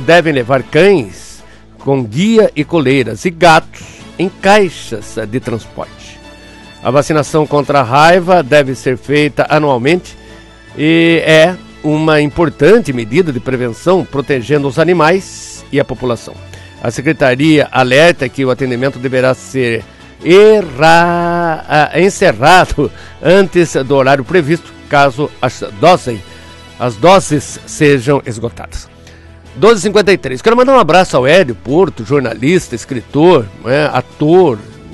devem levar cães com guia e coleiras e gatos em caixas de transporte. A vacinação contra a raiva deve ser feita anualmente e é uma importante medida de prevenção, protegendo os animais e a população. A Secretaria alerta que o atendimento deverá ser encerrado antes do horário previsto, caso as doses sejam esgotadas. 12h53. Quero mandar um abraço ao Hélio Porto, jornalista, escritor, ator,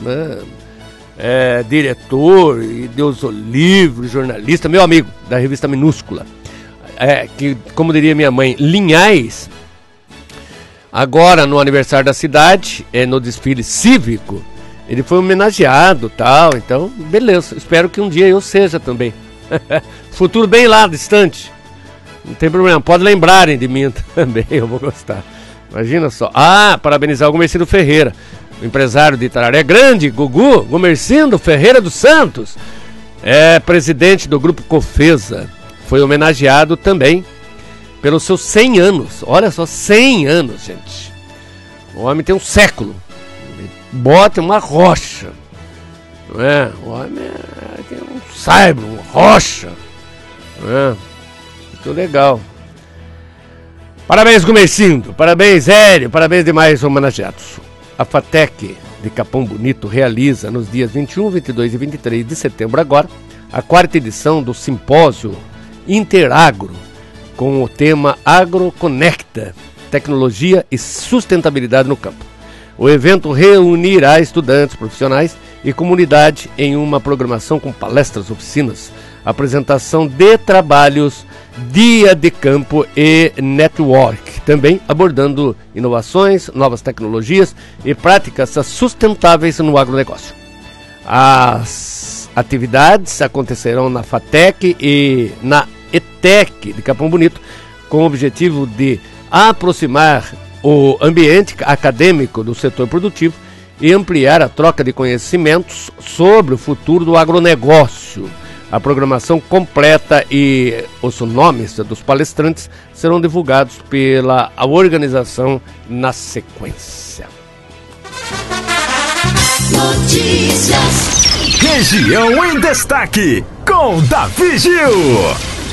diretor, e Deus o livre, jornalista, meu amigo da revista Minúscula. Que, como diria minha mãe, Linhais, agora no aniversário da cidade, no desfile cívico, ele foi homenageado, tal, então, beleza, espero que um dia eu seja também. Futuro bem lá, distante, não tem problema, pode lembrarem de mim também, eu vou gostar. Imagina só. Parabenizar o Gumercindo Ferreira, o empresário de Itararé Grande, Gumercindo Ferreira dos Santos, presidente do grupo Cofesa, foi homenageado também pelos seus 100 anos. Olha só, 100 anos, gente. O homem tem um século. Bota uma rocha. Não é? O homem tem um saibro, uma rocha. Não é? Muito legal. Parabéns, Gumercindo. Parabéns, Hélio. Parabéns demais, homenageados. A FATEC de Capão Bonito realiza nos dias 21, 22 e 23 de setembro agora a 4ª edição do simpósio Interagro, com o tema AgroConecta, tecnologia e sustentabilidade no campo. O evento reunirá estudantes, profissionais e comunidade em uma programação com palestras, oficinas, apresentação de trabalhos, dia de campo e network, também abordando inovações, novas tecnologias e práticas sustentáveis no agronegócio. As atividades acontecerão na FATEC e na ETEC de Capão Bonito, com o objetivo de aproximar o ambiente acadêmico do setor produtivo e ampliar a troca de conhecimentos sobre o futuro do agronegócio. A programação completa e os nomes dos palestrantes serão divulgados pela organização na sequência. Notícias. Região em Destaque, com Davi Gil.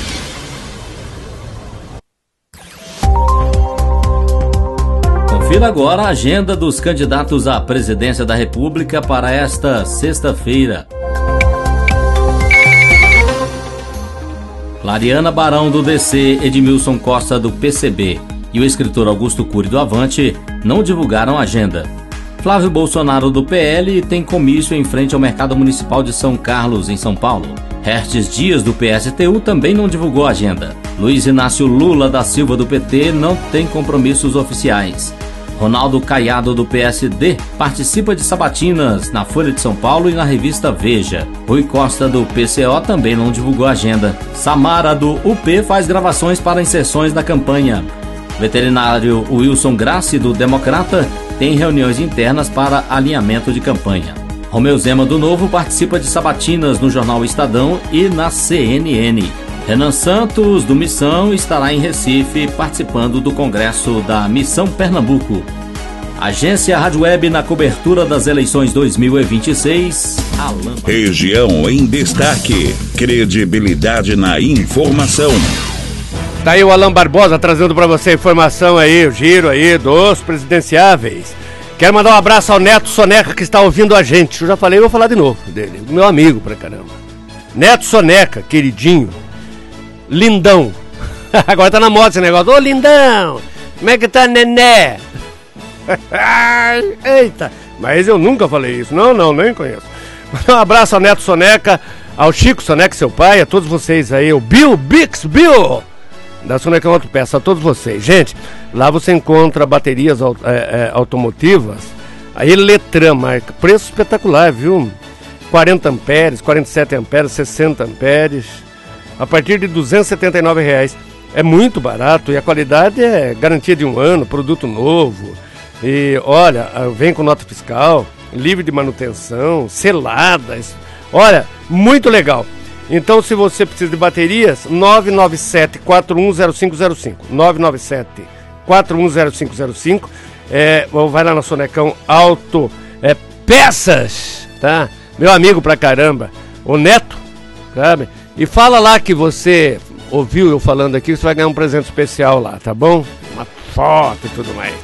Confira agora a agenda dos candidatos à presidência da República para esta sexta-feira. Clariana Barão, do DC, Edmilson Costa, do PCB, e o escritor Augusto Cury, do Avante, não divulgaram a agenda. Flávio Bolsonaro, do PL, tem comício em frente ao Mercado Municipal de São Carlos, em São Paulo. Hertes Dias, do PSTU, também não divulgou a agenda. Luiz Inácio Lula da Silva, do PT, não tem compromissos oficiais. Ronaldo Caiado, do PSD, participa de sabatinas na Folha de São Paulo e na revista Veja. Rui Costa, do PCO, também não divulgou a agenda. Samara, do UP, faz gravações para inserções da campanha. Veterinário Wilson Grassi, do Democrata, tem reuniões internas para alinhamento de campanha. Romeu Zema, do Novo, participa de sabatinas no jornal Estadão e na CNN. Renan Santos, do Missão, estará em Recife participando do Congresso da Missão Pernambuco. Agência Rádio Web na cobertura das eleições 2026. Região em Destaque. Credibilidade na informação. Tá aí o Alan Barbosa trazendo para você a informação aí, o giro aí dos presidenciáveis. Quero mandar um abraço ao Neto Soneca, que está ouvindo a gente. Eu já falei, vou falar de novo dele. Meu amigo pra caramba. Neto Soneca, queridinho. Lindão. Agora tá na moda esse negócio. Ô, lindão, como é que tá, nené? Eita, mas eu nunca falei isso. Não, nem conheço. Um abraço ao Neto Soneca, ao Chico Soneca, seu pai, a todos vocês aí. O Bill da Soneca Autopeça, a todos vocês. Gente, lá você encontra baterias automotivas, a Eletran marca, preço espetacular, viu? 40 amperes, 47 amperes, 60 amperes, a partir de R$279. É muito barato e a qualidade é garantia de 1 ano, produto novo. E olha, vem com nota fiscal, livre de manutenção, seladas. Olha, muito legal. Então, se você precisa de baterias, 997-410505. 410505. Ou vai lá na Sonecão Auto Peças, tá? Meu amigo pra caramba, o Neto, sabe? E fala lá que você ouviu eu falando aqui, você vai ganhar um presente especial lá, tá bom? Uma foto e tudo mais.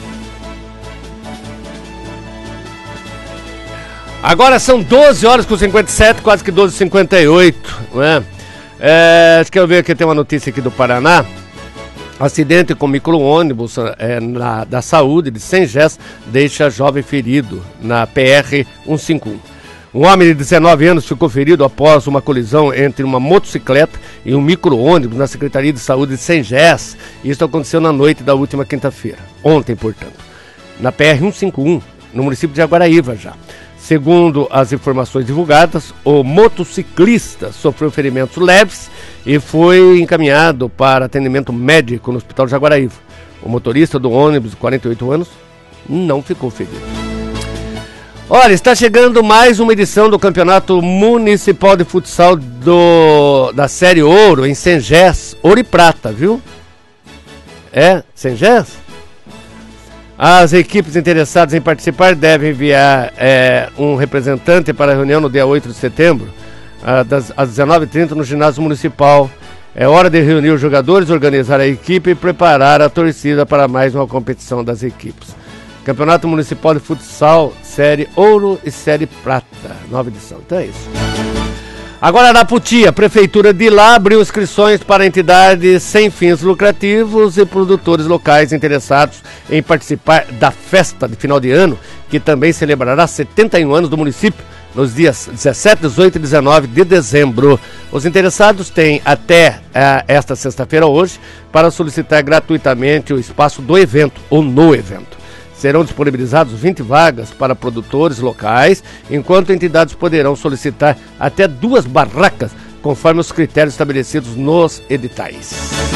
Agora são 12h57, quase que 12h58, né? Deixa eu ver aqui, tem uma notícia aqui do Paraná. Acidente com micro-ônibus da saúde de Sengés deixa jovem ferido na PR-151. Um homem de 19 anos ficou ferido após uma colisão entre uma motocicleta e um micro-ônibus na Secretaria de Saúde de Sengés. Isso aconteceu na noite da última quinta-feira, ontem, portanto, na PR-151, no município de Jaguaraíva já. Segundo as informações divulgadas, o motociclista sofreu ferimentos leves e foi encaminhado para atendimento médico no Hospital de Jaguaraíva. O motorista do ônibus, de 48 anos, não ficou ferido. Olha, está chegando mais uma edição do Campeonato Municipal de Futsal da Série Ouro em Sengés, Ouro e Prata, viu? Sengés? As equipes interessadas em participar devem enviar um representante para a reunião no dia 8 de setembro, às 19h30 no ginásio municipal. É hora de reunir os jogadores, organizar a equipe e preparar a torcida para mais uma competição das equipes. Campeonato Municipal de Futsal, Série Ouro e Série Prata, nova edição. Então é isso. Agora, Arapoti, a Prefeitura de lá abriu inscrições para entidades sem fins lucrativos e produtores locais interessados em participar da festa de final de ano, que também celebrará 71 anos do município, nos dias 17, 18 e 19 de dezembro. Os interessados têm até esta sexta-feira hoje para solicitar gratuitamente o espaço do evento ou no evento. Serão disponibilizados 20 vagas para produtores locais, enquanto entidades poderão solicitar até 2 barracas, conforme os critérios estabelecidos nos editais.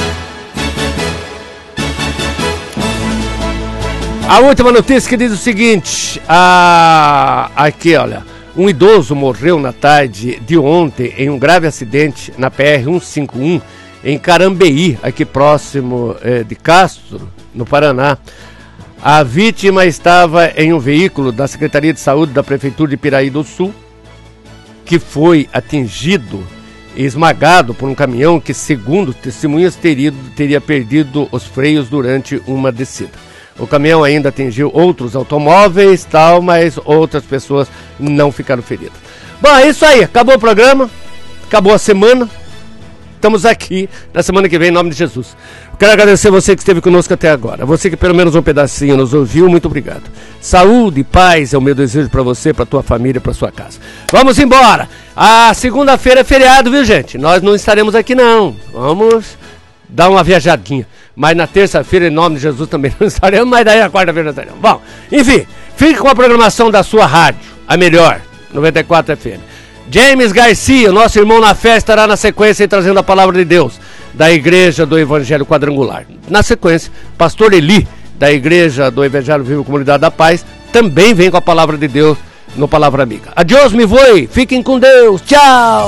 A última notícia que diz o seguinte, aqui olha, um idoso morreu na tarde de ontem em um grave acidente na PR-151 em Carambeí, aqui próximo de Castro, no Paraná. A vítima estava em um veículo da Secretaria de Saúde da Prefeitura de Piraí do Sul, que foi atingido e esmagado por um caminhão que, segundo testemunhas, teria perdido os freios durante uma descida. O caminhão ainda atingiu outros automóveis, mas outras pessoas não ficaram feridas. Bom, é isso aí. Acabou o programa, acabou a semana. Estamos aqui na semana que vem, em nome de Jesus. Quero agradecer você que esteve conosco até agora. Você que pelo menos um pedacinho nos ouviu, muito obrigado. Saúde e paz é o meu desejo para você, para tua família, para sua casa. Vamos embora. A segunda-feira é feriado, viu, gente? Nós não estaremos aqui, não. Vamos dar uma viajadinha. Mas na terça-feira, em nome de Jesus, também não estaremos, mas daí na quarta-feira nós estaremos. Bom, enfim, fique com a programação da sua rádio, a melhor, 94 FM. James Garcia, nosso irmão na fé, estará na sequência trazendo a palavra de Deus da Igreja do Evangelho Quadrangular. Na sequência, Pastor Eli, da Igreja do Evangelho Vivo Comunidade da Paz, também vem com a palavra de Deus no Palavra Amiga. Adiós, me voe, fiquem com Deus, tchau!